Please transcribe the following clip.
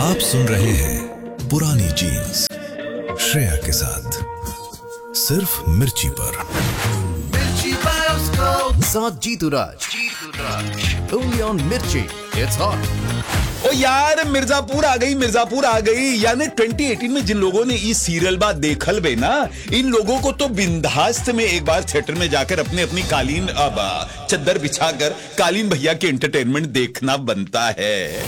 आप सुन रहे हैं पुरानी जीन्स श्रेया के साथ सिर्फ मिर्ची पर। साथ जीतू राज only on मिर्ची, it's hot। ओ यार मिर्जापुर आ गई। यानी 2018 में जिन लोगों ने इस सीरियल बात देखल बे ना, इन लोगों को तो बिंदास्त में एक बार थिएटर में जाकर अपनी कालीन अब चद्दर बिछाकर कालीन भैया के एंटरटेनमेंट देखना बनता है।